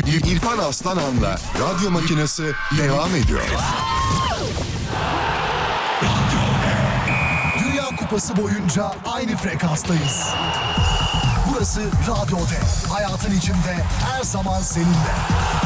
İrfan Aslanan'la Radyo Makinesi devam ediyor. Dünya Kupası boyunca aynı frekanstayız. Burası Radyo T. Hayatın içinde her zaman seninle.